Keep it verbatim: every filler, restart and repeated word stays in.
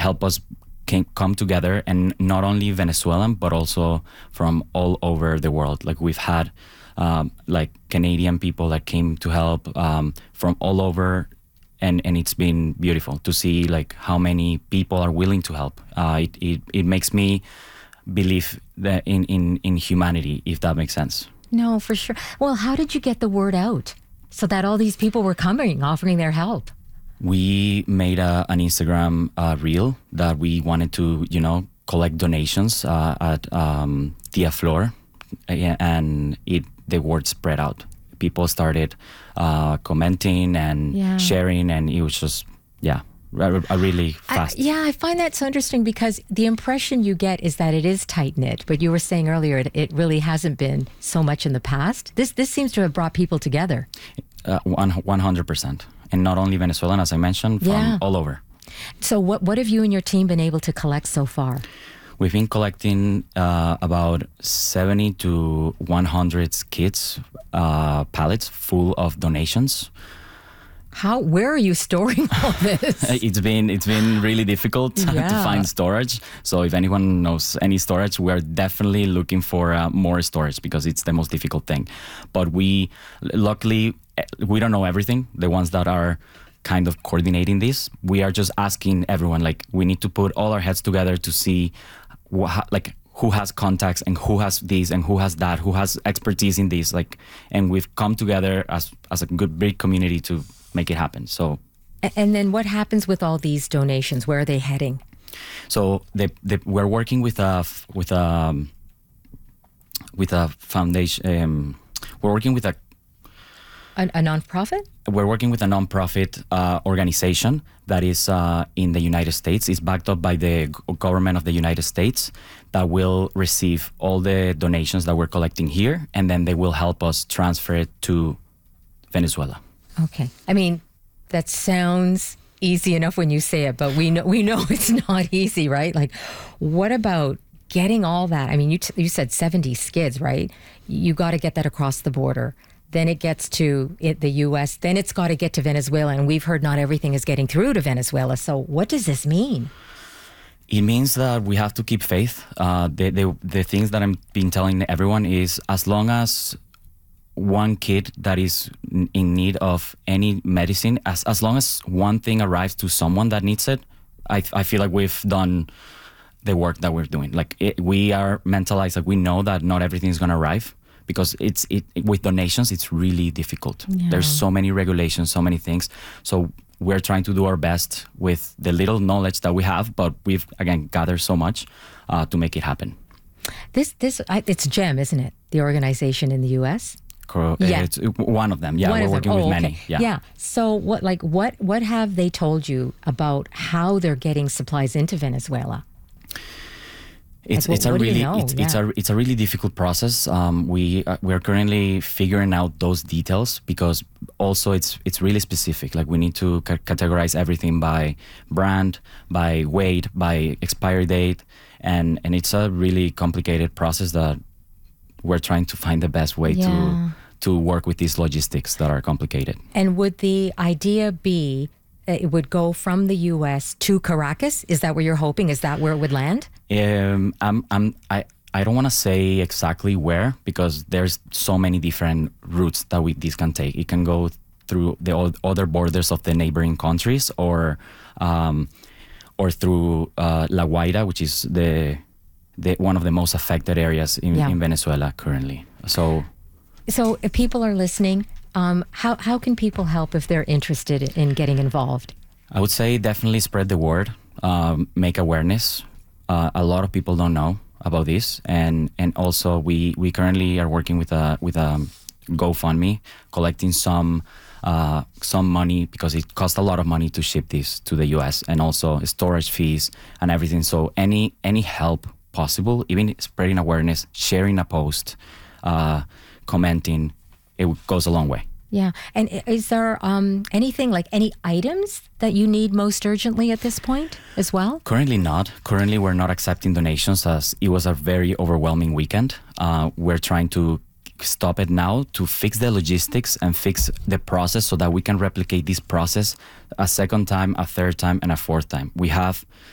help us can come together, and not only Venezuelan but also from all over the world. Like we've had um, like Canadian people that came to help um, from all over, and, and it's been beautiful to see like how many people are willing to help. Uh, it, it it makes me believe that in, in, in humanity, if that makes sense. No, for sure. Well, how did you get the word out so that all these people were coming, offering their help? We made a, an Instagram uh, reel that we wanted to, you know, collect donations uh, at um, Tia Flor, and it the word spread out. People started uh, commenting and Yeah. sharing, and it was just, yeah, a, a really I, fast. yeah, I find that so interesting because the impression you get is that it is tight-knit, but you were saying earlier it, it really hasn't been so much in the past. This this seems to have brought people together. Uh, one, one hundred percent. And not only Venezuelan, as I mentioned, from Yeah. all over. So what, what have you and your team been able to collect so far? We've been collecting uh, about seventy to one hundred kits, uh, pallets full of donations. How? Where are you storing all this? It's been it's been really difficult Yeah. to find storage. So if anyone knows any storage, we're definitely looking for uh, more storage because it's the most difficult thing. But we, luckily, eh, we don't know everything. The ones that are kind of coordinating this, we are just asking everyone, like, we need to put all our heads together to see wha- like who has contacts and who has this and who has that, who has expertise in this, like, and we've come together as as a good big community to make it happen. So A- and then what happens with all these donations? Where are they heading? So the, the, we're working with a f- with a with a foundation. Um, we're working with a A, a nonprofit? we're working with a nonprofit uh, organization that is uh, in the United States. It's backed up by the g- government of the United States that will receive all the donations that we're collecting here, and then they will help us transfer it to Venezuela. Okay. I mean, that sounds easy enough when you say it, but we know we know it's not easy, right? Like, what about getting all that? I mean, you t- you said seventy skids, right? You got to get that across the border. Then it gets to it, the U S. Then it's got to get to Venezuela, and we've heard not everything is getting through to Venezuela. So, what does this mean? It means that we have to keep faith. Uh, the, the the things that I'm been telling everyone is, as long as one kid that is n- in need of any medicine, as as long as one thing arrives to someone that needs it, I I feel like we've done the work that we're doing. Like it, we are mentalized, like we know that not everything is gonna arrive, because it's it with donations it's really difficult. Yeah. There's so many regulations, so many things. So we're trying to do our best with the little knowledge that we have, but we've again gathered so much uh, to make it happen. This this I, it's GEM, isn't it? The organization in the U S. Cor- Yeah. It's one of them. Yeah, One we're of them. working Oh, with okay. many. Yeah. Yeah. So what like what what have they told you about how they're getting supplies into Venezuela? It's Like, it's what- a what do you really know? it's, it's Yeah. a it's a really difficult process. Um, we uh, we're currently figuring out those details, because also it's it's really specific. Like we need to ca- categorize everything by brand, by weight, by expiry date, and and it's a really complicated process that we're trying to find the best way Yeah. to to work with these logistics that are complicated. And would the idea be that it would go from the U S to Caracas? Is that where you're hoping? Is that where it would land? Um, I'm, I'm, I, I don't want to say exactly where, because there's so many different routes that we this can take. It can go through the o- other borders of the neighboring countries, or, um, or through uh, La Guaira, which is the, the one of the most affected areas in, Yeah. in Venezuela currently. So So if people are listening, um, how how can people help if they're interested in getting involved? I would say definitely spread the word, um, make awareness. Uh, a lot of people don't know about this, and and also we, we currently are working with a with a GoFundMe, collecting some uh, some money, because it costs a lot of money to ship this to the U S, and also storage fees and everything. So any any help possible, even spreading awareness, sharing a post, uh, commenting, it goes a long way. Yeah. And i- is there um, anything like any items that you need most urgently at this point as well? Currently not. Currently, we're not accepting donations, as it was a very overwhelming weekend. Uh, we're trying to stop it now to fix the logistics and fix the process so that we can replicate this process a second time, a third time, and a fourth time. We have